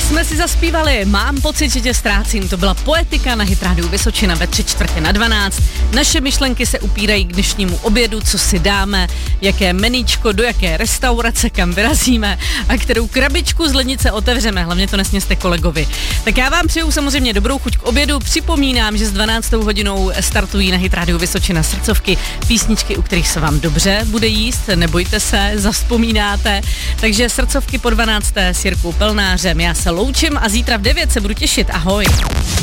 Jsme si zaspívali Mám pocit, že tě ztrácím. To byla Poetika na Hit Rádiu Vysočina ve 3:45. Naše myšlenky se upírají k dnešnímu obědu, co si dáme, jaké meníčko, do jaké restaurace, kam vyrazíme a kterou krabičku z lednice otevřeme. Hlavně to nesměste kolegovi. Tak já vám přeju samozřejmě dobrou chuť k obědu. Připomínám, že s 12. hodinou startují na Hit Rádiu Vysočina srdcovky, písničky, u kterých se vám dobře bude jíst, nebojte se, zavzpomínáte. Takže srdcovky po 12. s Jirkou Pelnářem. Já se loučím a zítra v 9 se budu těšit. Ahoj.